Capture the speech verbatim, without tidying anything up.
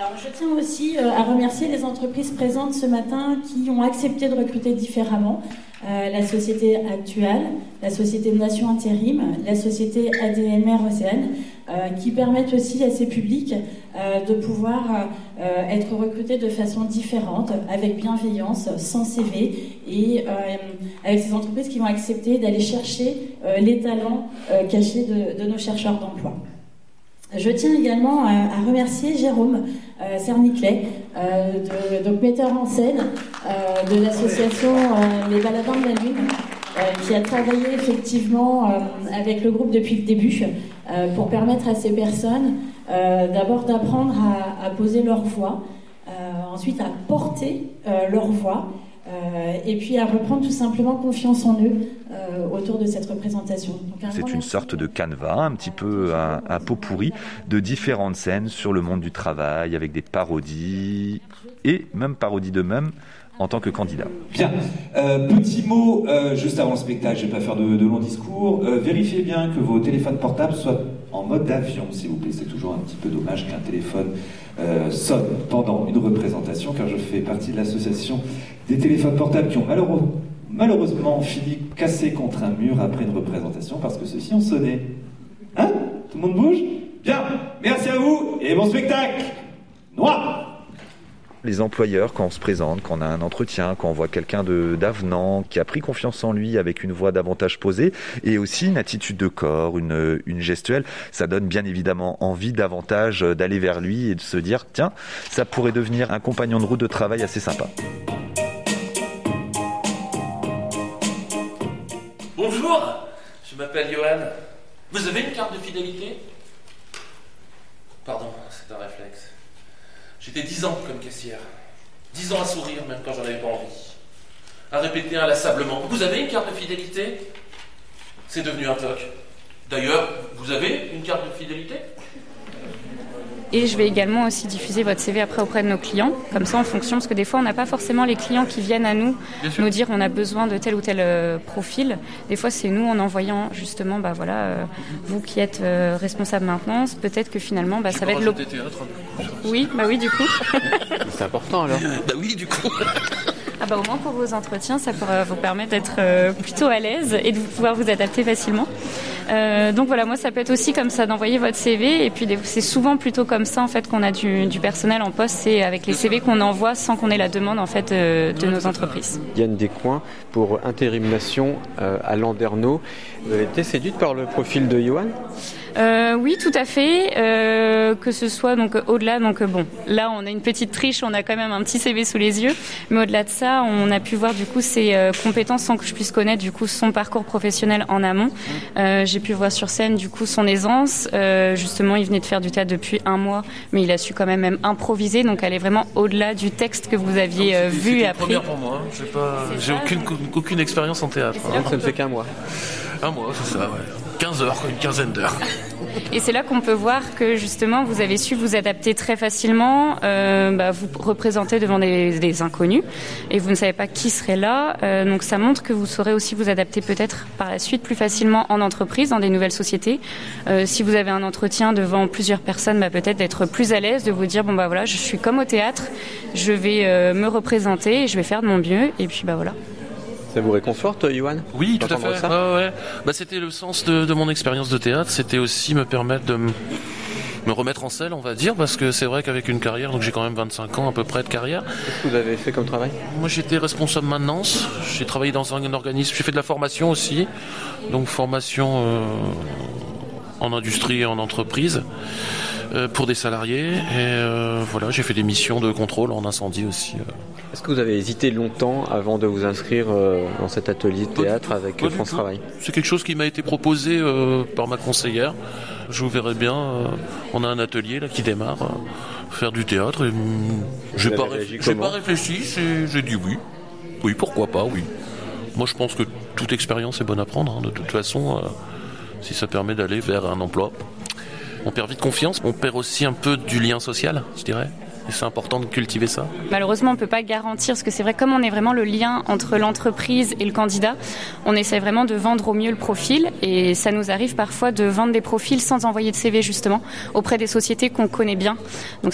Alors, je tiens aussi euh, à remercier les entreprises présentes ce matin qui ont accepté de recruter différemment. Euh, la société Actual, la société Nation Intérim, la société A D M R Océane, euh, qui permettent aussi à ces publics euh, de pouvoir euh, être recrutés de façon différente, avec bienveillance, sans C V, et euh, avec ces entreprises qui vont accepter d'aller chercher euh, les talents euh, cachés de, de nos chercheurs d'emploi. Je tiens également à, à remercier Jérôme euh, Cerniclet, euh, de, donc metteur en scène euh, de l'association euh, Les Baladins de la Lune, euh, qui a travaillé effectivement euh, avec le groupe depuis le début euh, pour permettre à ces personnes euh, d'abord d'apprendre à, à poser leur voix, euh, ensuite à porter euh, leur voix, Euh, et puis à reprendre tout simplement confiance en eux euh, autour de cette représentation. Donc, c'est une sorte de canevas, un petit peu un, un pot pourri de différentes scènes sur le monde du travail, avec des parodies et même parodies d'eux-mêmes en tant que candidats. Bien. Euh, petit mot euh, juste avant le spectacle, je ne vais pas faire de, de long discours. Euh, vérifiez bien que vos téléphones portables soient en mode avion, s'il vous plaît. C'est toujours un petit peu dommage qu'un téléphone euh, sonne pendant une représentation, car je fais partie de l'association des téléphones portables qui ont malheureux, malheureusement fini cassés contre un mur après une représentation parce que ceux-ci ont sonné. Hein? Tout le monde bouge? Bien. Merci à vous et bon spectacle. Noir. Les employeurs, quand on se présente, quand on a un entretien, quand on voit quelqu'un de, d'avenant, qui a pris confiance en lui avec une voix davantage posée, et aussi une attitude de corps, une, une gestuelle, ça donne bien évidemment envie davantage d'aller vers lui et de se dire, tiens, ça pourrait devenir un compagnon de route de travail assez sympa. Bonjour, je m'appelle Johan. Vous avez une carte de fidélité? Pardon, c'est un réflexe. J'étais dix ans comme caissière. dix ans à sourire, même quand j'en avais pas envie. À répéter inlassablement. Vous avez une carte de fidélité? C'est devenu un toc. D'ailleurs, vous avez une carte de fidélité? Et je vais également aussi diffuser votre C V après auprès de nos clients, comme ça en fonction, parce que des fois on n'a pas forcément les clients qui viennent à nous nous dire on a besoin de tel ou tel euh, profil. Des fois c'est nous en envoyant justement, bah voilà, euh, vous qui êtes euh, responsable maintenance, peut-être que finalement bah, ça va être l'op... Oui, bah oui du coup. C'est important alors. Bah oui du coup. Ah bah au moins pour vos entretiens, ça pourra vous permettre d'être euh, plutôt à l'aise et de pouvoir vous adapter facilement. Euh, donc voilà, moi ça peut être aussi comme ça d'envoyer votre C V et puis c'est souvent plutôt comme ça en fait qu'on a du, du personnel en poste, c'est avec les C V qu'on envoie sans qu'on ait la demande en fait euh, de nos entreprises. Yann Descoings pour Intérim Nation euh, à Landerneau. Vous avez été séduite par le profil de Johan? Euh, oui, tout à fait. Euh, que ce soit donc au-delà, donc bon, là on a une petite triche, on a quand même un petit C V sous les yeux, mais au-delà de ça, on a pu voir du coup ses euh, compétences sans que je puisse connaître du coup son parcours professionnel en amont. Euh, j'ai pu voir sur scène du coup son aisance. Euh, justement, il venait de faire du théâtre depuis un mois, mais il a su quand même même improviser, donc aller vraiment au-delà du texte que vous aviez euh, vu et appris. C'est une première pour moi. J'ai pas, j'ai aucune aucune expérience en théâtre. Donc ça ne fait qu'un mois. Un mois, c'est ça, ouais. quinze heures, une quinzaine d'heures. Et c'est là qu'on peut voir que justement vous avez su vous adapter très facilement, euh, bah, vous représentez devant des, des inconnus et vous ne savez pas qui serait là, euh, donc ça montre que vous saurez aussi vous adapter peut-être par la suite plus facilement en entreprise, dans des nouvelles sociétés. Euh, si vous avez un entretien devant plusieurs personnes, bah, peut-être d'être plus à l'aise, de vous dire bon bah voilà, je suis comme au théâtre, je vais euh, me représenter, je vais faire de mon mieux et puis bah voilà. Ça vous réconforte, Johan? Oui, tout à fait. Ouais, ouais. Bah, c'était le sens de, de mon expérience de théâtre. C'était aussi me permettre de me, me remettre en selle, on va dire, parce que c'est vrai qu'avec une carrière, donc j'ai quand même vingt-cinq ans à peu près de carrière. Qu'est-ce que vous avez fait comme travail? Moi, j'étais responsable maintenance. J'ai travaillé dans un organisme. J'ai fait de la formation aussi, donc formation euh, en industrie et en entreprise. Euh, pour des salariés et euh, voilà, j'ai fait des missions de contrôle en incendie aussi. Euh. Est-ce que vous avez hésité longtemps avant de vous inscrire euh, dans cet atelier de théâtre avec euh, France Travail? C'est quelque chose qui m'a été proposé euh, par ma conseillère. Je vous verrai bien, euh, on a un atelier là qui démarre, euh, faire du théâtre. Et, hum, j'ai pas, réfléchi, j'ai pas réfléchi, j'ai, j'ai dit oui. Oui, pourquoi pas, oui. Moi je pense que toute expérience est bonne à prendre, hein, de toute façon, euh, si ça permet d'aller vers un emploi. On perd vite confiance, on perd aussi un peu du lien social, je dirais. Et c'est important de cultiver ça. Malheureusement, on ne peut pas garantir, parce que c'est vrai, comme on est vraiment le lien entre l'entreprise et le candidat, on essaie vraiment de vendre au mieux le profil. Et ça nous arrive parfois de vendre des profils sans envoyer de C V, justement, auprès des sociétés qu'on connaît bien. Donc